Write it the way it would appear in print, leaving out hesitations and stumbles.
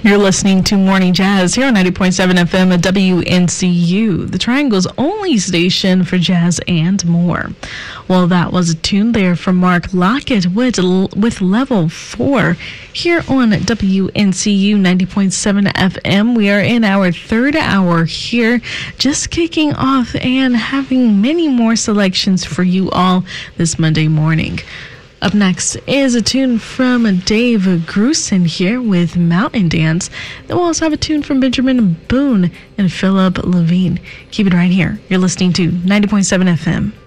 You're listening to Morning Jazz here on 90.7 FM at WNCU, the Triangle's only station for jazz and more. Well, that was a tune there from Mark Lockett with Level 4 here on WNCU 90.7 FM. We are in our third hour here, just kicking off and having many more selections for you all this Monday morning. Up next is a tune from Dave Grusin here with Mountain Dance. Then we'll also have a tune from Benjamin Boone and Philip Levine. Keep it right here. You're listening to 90.7 FM.